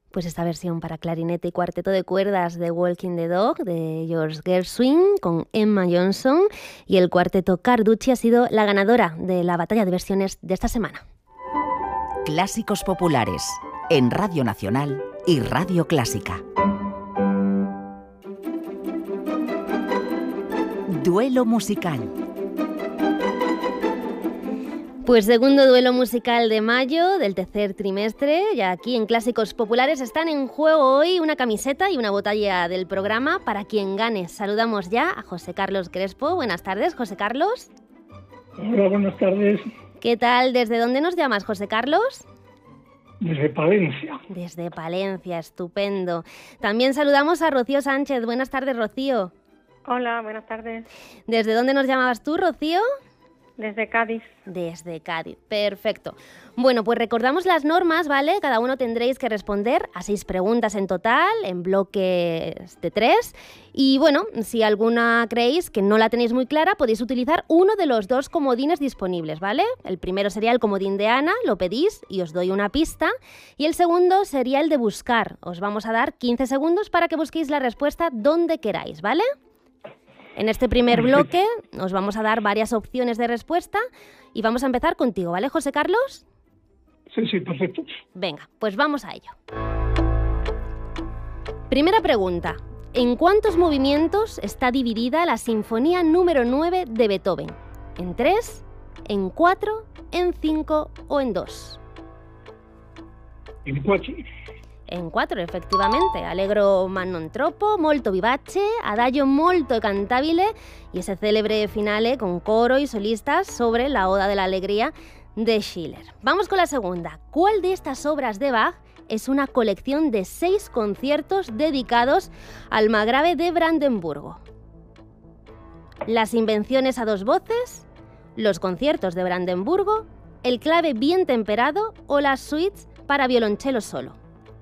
Pues esta versión para clarinete y cuarteto de cuerdas de Walking the Dog de George Gershwin con Emma Johnson, y el cuarteto Carducci ha sido la ganadora de la batalla de versiones de esta semana. Clásicos populares en Radio Nacional y Radio Clásica. Duelo musical. Pues segundo duelo musical de mayo del tercer trimestre, y aquí en Clásicos Populares están en juego hoy una camiseta y una botella del programa para quien gane. Saludamos ya a José Carlos Crespo. Buenas tardes, José Carlos. Hola, buenas tardes. ¿Qué tal? ¿Desde dónde nos llamas, José Carlos? Desde Palencia. Desde Palencia, estupendo. También saludamos a Rocío Sánchez. Buenas tardes, Rocío. Hola, buenas tardes. ¿Desde dónde nos llamabas tú, Rocío? Desde Cádiz. Desde Cádiz, perfecto. Bueno, pues recordamos las normas, ¿vale? Cada uno tendréis que responder a 6 preguntas en total, en bloques de 3. Y bueno, si alguna creéis que no la tenéis muy clara, podéis utilizar uno de los 2 comodines disponibles, ¿vale? El primero sería el comodín de Ana, lo pedís y os doy una pista. Y el segundo sería el de buscar. Os vamos a dar 15 segundos para que busquéis la respuesta donde queráis, ¿vale? En este primer bloque os vamos a dar varias opciones de respuesta y vamos a empezar contigo, ¿vale, José Carlos? Sí, perfecto. Venga, pues vamos a ello. Primera pregunta. ¿En cuántos movimientos está dividida la Sinfonía número 9 de Beethoven? ¿En 3, en 4, en 5 o en 2? En 4. En 4, efectivamente. Allegro ma non troppo, molto vivace, adagio molto cantabile y ese célebre finale con coro y solistas sobre la Oda de la Alegría de Schiller. Vamos con la segunda. ¿Cuál de estas obras de Bach es una colección de 6 conciertos dedicados al margrave de Brandenburgo? ¿Las invenciones a 2 voces, los conciertos de Brandenburgo, el clave bien temperado o las suites para violonchelo solo?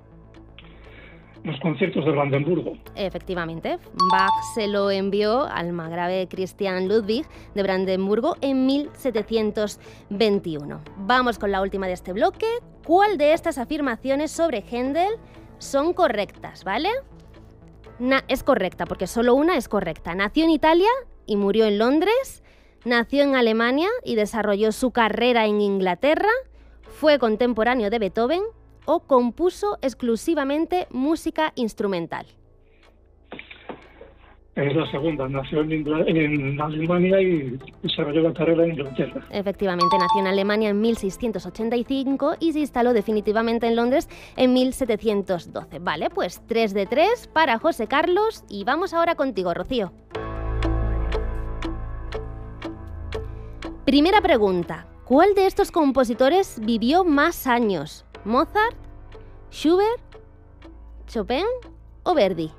Los conciertos de Brandenburgo. Efectivamente, Bach se lo envió al margrave Christian Ludwig de Brandenburgo en 1721. Vamos con la última de este bloque. ¿Cuál de estas afirmaciones sobre Händel son correctas, vale? Es correcta, porque solo una es correcta. Nació en Italia y murió en Londres. Nació en Alemania y desarrolló su carrera en Inglaterra. Fue contemporáneo de Beethoven o compuso exclusivamente música instrumental. Es la segunda. Nació en Alemania y desarrolló la carrera en Inglaterra. Efectivamente, nació en Alemania en 1685 y se instaló definitivamente en Londres en 1712. Vale, pues 3 de 3 para José Carlos y vamos ahora contigo, Rocío. Primera pregunta. ¿Cuál de estos compositores vivió más años? ¿Mozart, Schubert, Chopin o Verdi?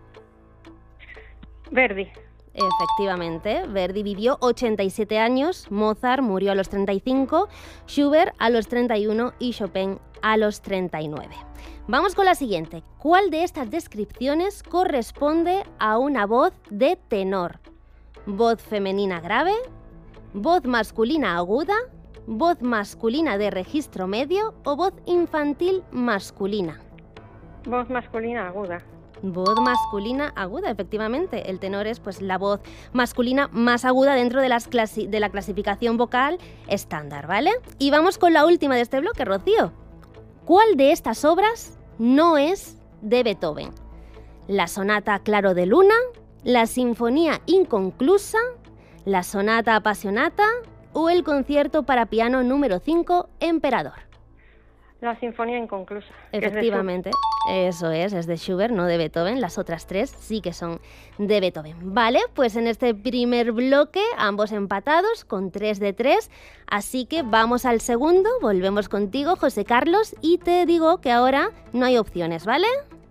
Verdi. Efectivamente, Verdi vivió 87 años, Mozart murió a los 35, Schubert a los 31 y Chopin a los 39. Vamos con la siguiente. ¿Cuál de estas descripciones corresponde a una voz de tenor? ¿Voz femenina grave? ¿Voz masculina aguda? ¿Voz masculina de registro medio o voz infantil masculina? Voz masculina aguda. Voz masculina aguda, efectivamente. El tenor es pues la voz masculina más aguda dentro de la clasificación vocal estándar, ¿vale? Y vamos con la última de este bloque, Rocío. ¿Cuál de estas obras no es de Beethoven? ¿La sonata Claro de Luna? ¿La sinfonía inconclusa? ¿La sonata apasionata? ¿O el concierto para piano número 5, Emperador? La sinfonía inconclusa. Efectivamente, eso es de Schubert, no de Beethoven. Las otras 3 sí que son de Beethoven. Vale, pues en este primer bloque ambos empatados con 3 de 3. Así que vamos al segundo, volvemos contigo, José Carlos, y te digo que ahora no hay opciones, ¿vale?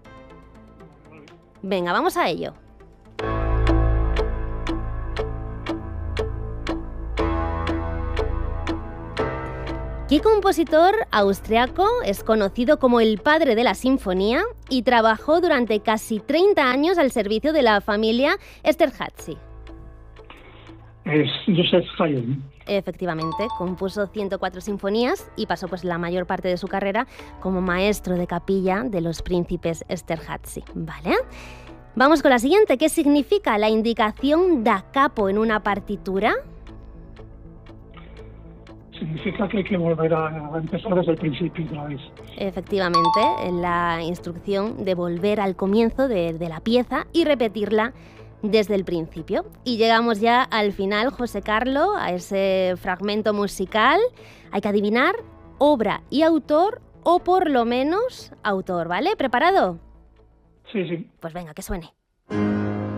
Venga, vamos a ello. ¿Qué compositor austriaco es conocido como el padre de la sinfonía y trabajó durante casi 30 años al servicio de la familia Esterházy? Es Joseph Haydn. Efectivamente, compuso 104 sinfonías y pasó pues la mayor parte de su carrera como maestro de capilla de los príncipes Esterházy, ¿vale? Vamos con la siguiente. ¿Qué significa la indicación da capo en una partitura? Significa que hay que volver a empezar desde el principio otra vez. Efectivamente, la instrucción de volver al comienzo de la pieza y repetirla desde el principio. Y llegamos ya al final, José Carlos, a ese fragmento musical. Hay que adivinar obra y autor, o por lo menos autor, ¿vale? ¿Preparado? Sí. Pues venga, que suene.